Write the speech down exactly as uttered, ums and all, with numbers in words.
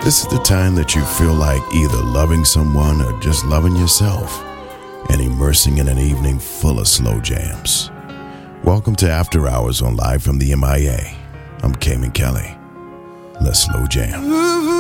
This is the time that you feel like either loving someone or just loving yourself and immersing in an evening full of slow jams. Welcome to After Hours on Live from the M I A. I'm Cayman Kelly. Let's slow jam.